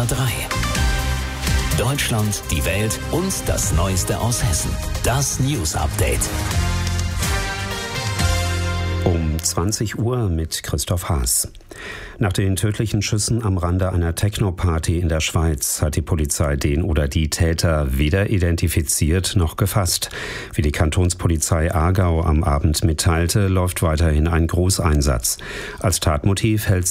SWR 3. Deutschland, die Welt und das Neueste aus Hessen. Das News Update. Um 20 Uhr mit Christoph Haas. Nach den tödlichen Schüssen am Rande einer Techno-Party in der Schweiz hat die Polizei den oder die Täter weder identifiziert noch gefasst. Wie die Kantonspolizei Aargau am Abend mitteilte, läuft weiterhin ein Großeinsatz. Als Tatmotiv hält